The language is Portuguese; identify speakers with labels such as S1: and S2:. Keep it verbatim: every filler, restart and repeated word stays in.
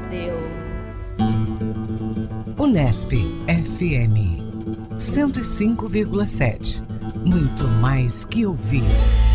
S1: Deus.
S2: Unesp F M cento e cinco vírgula sete. Muito mais que ouvir.